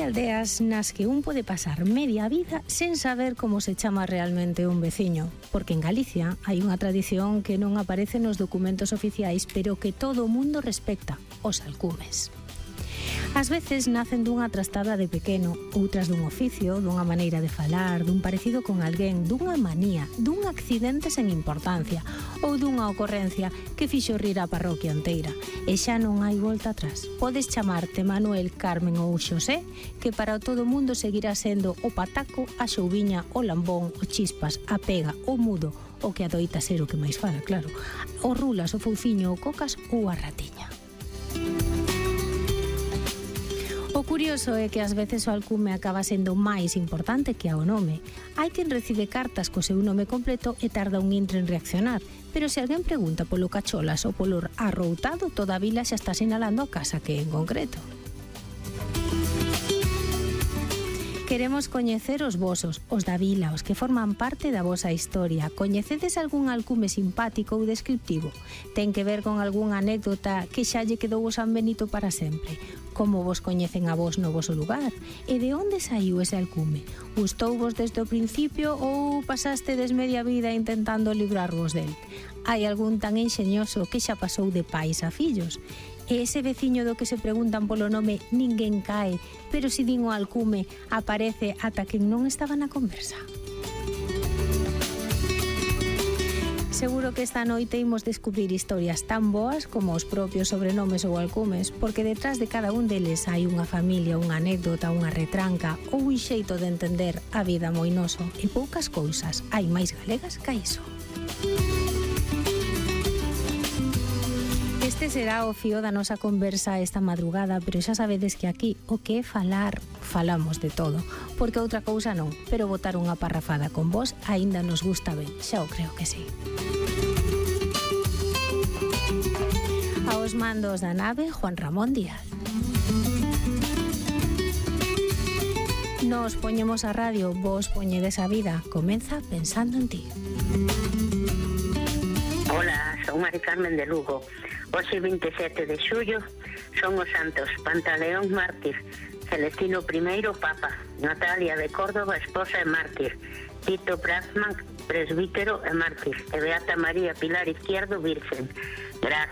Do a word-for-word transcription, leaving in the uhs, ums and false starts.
Hai aldeas nas que un pode pasar media vida sen saber como se chama realmente un veciño, porque en Galicia hai unha tradición que non aparece nos documentos oficiais, pero que todo o mundo respecta, os alcumes. Ás veces nacen dunha trastada de pequeno, outras dun oficio, dunha maneira de falar, dun parecido con alguén, dunha manía, dun accidente sen importancia ou dunha ocorrencia que fixo rir a parroquia enteira. E xa non hai volta atrás. Podes chamarte Manuel, Carmen ou Xosé, que para todo o mundo seguirá sendo o pataco, a xouviña, o lambón, o chispas, a pega, o mudo, o que adoita ser o que máis fala, claro, o rulas, o fouciño, o cocas ou a ratiña. O curioso é que ás veces o alcume acaba sendo máis importante que o nome. Hai quen recibe cartas co seu nome completo e tarda un intre en reaccionar, pero se alguén pregunta polo Cacholas ou polo Arroutado, toda a vila xa está sinalando a casa que en concreto. Queremos coñecer os vosos, os da vila, os que forman parte da vosa historia. Coñecedes algún alcume simpático ou descriptivo? Ten que ver con algunha anécdota que xa lle quedou o San Benito para sempre? Como vos coñecen a vos no voso lugar? E de onde saiu ese alcume? Gustouvos desde o principio ou pasastedes media vida intentando librarvos del? Hai algún tan enxeñoso que xa pasou de pais a fillos? E ese veciño do que se preguntan polo nome ninguén cae, pero si din o alcume aparece ata quen non estaba na conversa. Seguro que esta noite imos descubrir historias tan boas como os propios sobrenomes ou alcumes, porque detrás de cada un deles hai unha familia, unha anécdota, unha retranca ou un xeito de entender a vida moi noso. E poucas cousas hai máis galegas que iso. Este será o fío da nosa conversa esta madrugada, pero xa sabedes que aquí o que é falar, falamos de todo, porque outra cousa non, pero botar unha parrafada con vos aínda nos gusta ben, xa o creo que sí. Aos mandos da nave, Juan Ramón Díaz. Nos poñemos a radio, vos poñedes a vida, comeza Pensando en ti. Hola, son Mari Carmen de Lugo. Hoxe vinte e sete de xullo son os santos Pantaleón mártir, Celestino primeiro papa, Natalia de Córdoba esposa e mártir, Tito Brazman presbítero e mártir, e Beata María Pilar Izquierdo virgen. Grazas.